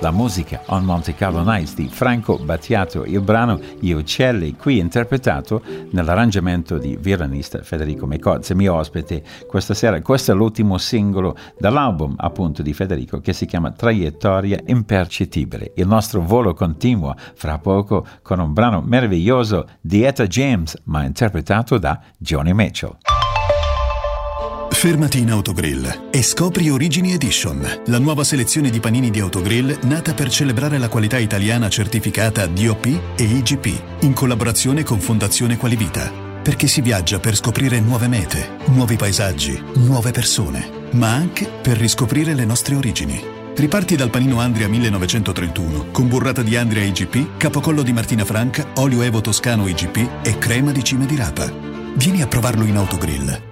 la musica On Monte Carlo Nights di Franco Battiato, il brano Gli Uccelli, qui interpretato nell'arrangiamento di violinista Federico Mecozzi, mio ospite questa sera. Questo è l'ultimo singolo dall'album appunto di Federico, che si chiama Traiettoria Impercettibile. Il nostro volo continua fra poco con un brano meraviglioso di Etta James, ma interpretato da Joni Mitchell. Fermati in Autogrill e scopri Origini Edition, la nuova selezione di panini di Autogrill nata per celebrare la qualità italiana certificata DOP e IGP, in collaborazione con Fondazione Qualivita. Perché si viaggia per scoprire nuove mete, nuovi paesaggi, nuove persone, ma anche per riscoprire le nostre origini. Riparti dal panino Andria 1931, con burrata di Andria IGP, capocollo di Martina Franca, olio Evo Toscano IGP e crema di cime di rapa. Vieni a provarlo in Autogrill.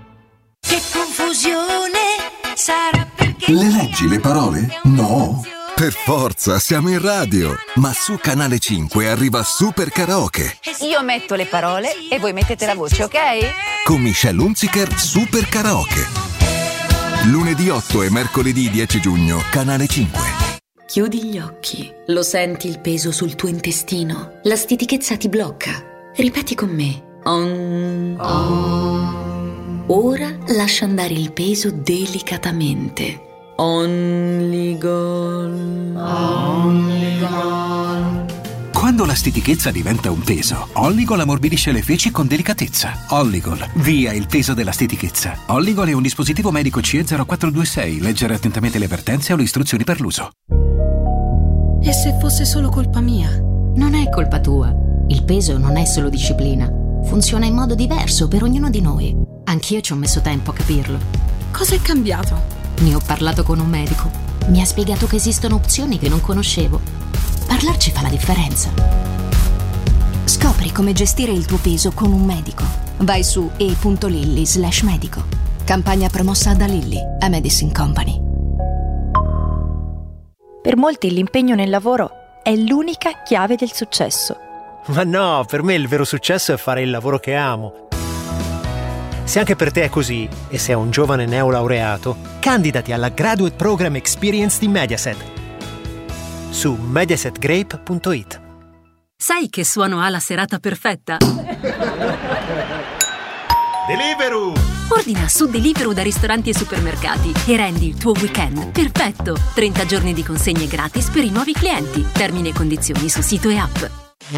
Sarà perché le leggi le parole? No, per forza, siamo in radio. Ma su Canale 5 arriva Super Karaoke. Io metto le parole e voi mettete la voce, ok? Con Michelle Hunziker, Super Karaoke. Lunedì 8 e mercoledì 10 giugno, Canale 5. Chiudi gli occhi, lo senti il peso sul tuo intestino, la stitichezza ti blocca. Ripeti con me. Ora lascia andare il peso delicatamente. Only God. Quando la stitichezza diventa un peso, Olligol ammorbidisce le feci con delicatezza. Olligol, via il peso della stitichezza. Olligol è un dispositivo medico CE 0426. Leggere attentamente le avvertenze o le istruzioni per l'uso. E se fosse solo colpa mia? Non è colpa tua. Il peso non è solo disciplina. Funziona in modo diverso per ognuno di noi. Anch'io ci ho messo tempo a capirlo. Cosa è cambiato? Ne ho parlato con un medico. Mi ha spiegato che esistono opzioni che non conoscevo. Parlarci fa la differenza. Scopri come gestire il tuo peso con un medico. Vai su e.lilly/medico. Campagna promossa da Lilly, a Medicine Company. Per molti l'impegno nel lavoro è l'unica chiave del successo. Ma no, per me il vero successo è fare il lavoro che amo. Se anche per te è così, e sei un giovane neolaureato, candidati alla Graduate Program Experience di Mediaset su mediasetgrape.it. Sai che suono ha la serata perfetta? Deliveroo! Ordina su Deliveroo da ristoranti e supermercati e rendi il tuo weekend perfetto. 30 giorni di consegne gratis per i nuovi clienti. Termini e condizioni su sito e app.